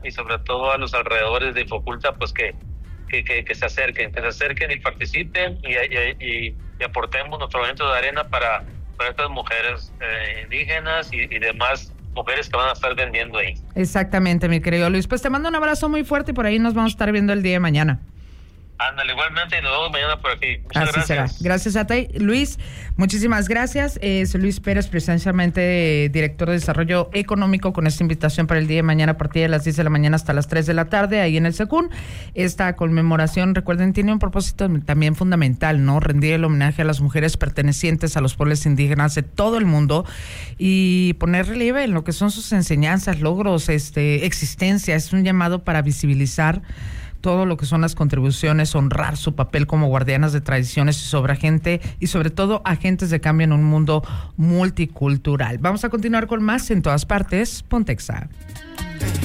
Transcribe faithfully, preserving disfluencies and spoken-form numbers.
y sobre todo a los alrededores de Infoculta, pues que, que, que, que se acerquen, que se acerquen y participen y, y, y, y aportemos nuestro granito de arena para, para estas mujeres eh, indígenas y, y demás mujeres que van a estar vendiendo ahí. Exactamente, mi querido Luis. Pues te mando un abrazo muy fuerte y por ahí nos vamos a estar viendo el día de mañana. Ándale, igualmente, y nos vemos mañana por aquí. Muchas Así gracias. será. Gracias a ti, Luis. Muchísimas gracias. Es Luis Pérez, precisamente director de Desarrollo Económico, con esta invitación para el día de mañana a partir de las diez de la mañana hasta las tres de la tarde, ahí en el SECUN. Esta conmemoración, recuerden, tiene un propósito también fundamental, ¿no? Rendir el homenaje a las mujeres pertenecientes a los pueblos indígenas de todo el mundo y poner relieve en lo que son sus enseñanzas, logros, este, existencia. Es un llamado para visibilizar todo lo que son las contribuciones, honrar su papel como guardianas de tradiciones y sobre agente y sobre todo agentes de cambio en un mundo multicultural. Vamos a continuar con más En Todas Partes, Pontexa.